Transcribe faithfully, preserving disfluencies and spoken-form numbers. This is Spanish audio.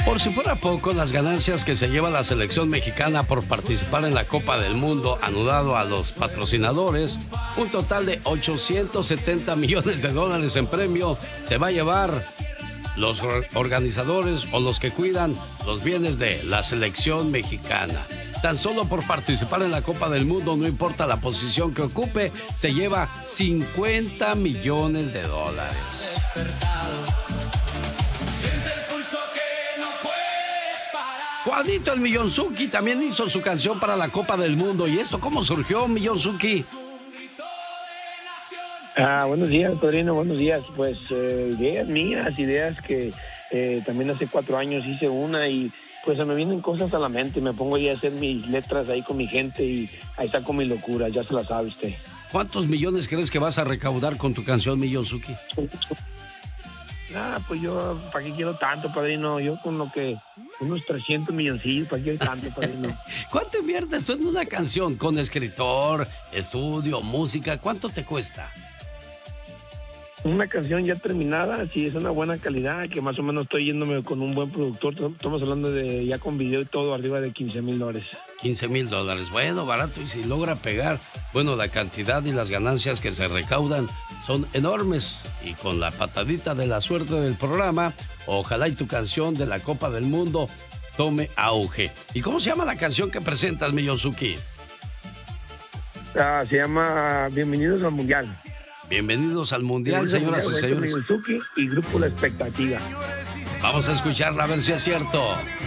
Por si fuera poco, las ganancias que se lleva la selección mexicana por participar en la Copa del Mundo, anudado a los patrocinadores, un total de ochocientos setenta millones de dólares en premio, se va a llevar los organizadores o los que cuidan los bienes de la selección mexicana. Tan solo por participar en la Copa del Mundo, no importa la posición que ocupe, se lleva cincuenta millones de dólares. Juanito el Millonzuki también hizo su canción para la Copa del Mundo. ¿Y esto cómo surgió, Millonzuki? Ah, buenos días, padrino, buenos días. Pues eh, ideas mías, ideas que eh, también hace cuatro años hice una y pues se me vienen cosas a la mente. Me pongo ahí a hacer mis letras ahí con mi gente y ahí saco mi locura, ya se la sabe usted. ¿Cuántos millones crees que vas a recaudar con tu canción, Millonzuki? Ah, pues yo, ¿para qué quiero tanto, padrino? Yo con lo que, unos trescientos milloncillos, ¿para qué quiero tanto, padrino? ¿Cuánto inviertes tú en una canción? Con escritor, estudio, música, ¿cuánto te cuesta? Una canción ya terminada, si es una buena calidad, que más o menos estoy yéndome con un buen productor, estamos hablando de ya con video y todo, arriba de quince mil dólares. quince mil dólares, bueno, barato, y si logra pegar, bueno, la cantidad y las ganancias que se recaudan son enormes, y con la patadita de la suerte del programa, ojalá y tu canción de la Copa del Mundo tome auge. ¿Y cómo se llama la canción que presentas, Millonzuki? Ah, se llama Bienvenidos al Mundial. Bienvenidos al Mundial, señoras y señores. Y Grupo La Expectativa. Vamos a escucharla a ver si es cierto.